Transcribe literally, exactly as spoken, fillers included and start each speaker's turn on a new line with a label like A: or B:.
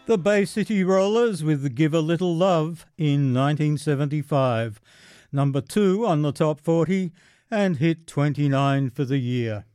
A: The Bay City Rollers with Give a Little Love in nineteen seventy-five, number two on the top forty and hit twenty-nine for the year.